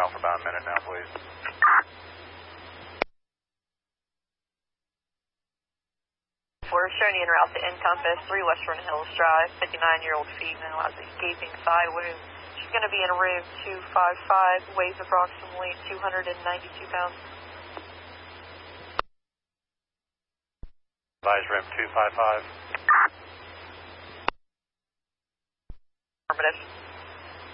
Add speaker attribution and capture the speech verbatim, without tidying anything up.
Speaker 1: mile for about a minute now, please.
Speaker 2: We're showing you en route to Encompass, three West Vernon Hills Drive, fifty-nine-year-old female has a gaping thigh wound. She's going to be in room two five five, weighs approximately two hundred ninety-two pounds.
Speaker 1: Advise room two five five.
Speaker 2: Affirmative.